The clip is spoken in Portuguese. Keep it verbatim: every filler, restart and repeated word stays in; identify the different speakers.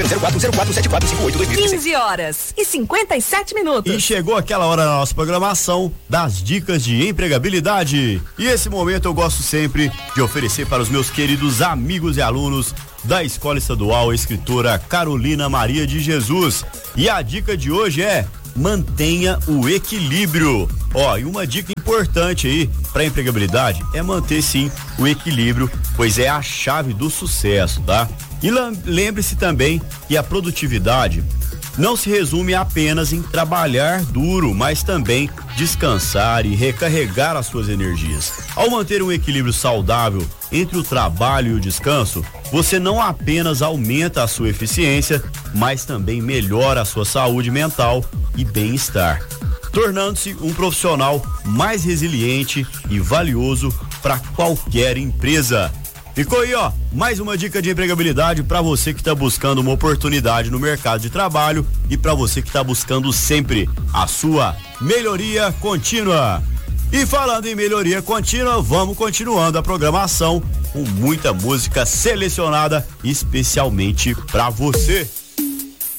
Speaker 1: zero quatro zero quatro sete quatro cinco oito dois mil e dezesseis.
Speaker 2: quinze horas e cinquenta e sete minutos.
Speaker 3: E chegou aquela hora da nossa programação das dicas de empregabilidade. E esse momento eu gosto sempre de oferecer para os meus queridos amigos e alunos da Escola Estadual Escritora Carolina Maria de Jesus. E a dica de hoje é: mantenha o equilíbrio. Ó, e uma dica importante aí para empregabilidade é manter sim o equilíbrio, pois é a chave do sucesso, tá? E lembre-se também que a produtividade não se resume apenas em trabalhar duro, mas também descansar e recarregar as suas energias. Ao manter um equilíbrio saudável entre o trabalho e o descanso, você não apenas aumenta a sua eficiência, mas também melhora a sua saúde mental e bem-estar, tornando-se um profissional mais resiliente e valioso para qualquer empresa. Ficou aí, ó, mais uma dica de empregabilidade para você que está buscando uma oportunidade no mercado de trabalho e para você que está buscando sempre a sua melhoria contínua. E falando em melhoria contínua, vamos continuando a programação com muita música selecionada especialmente para você.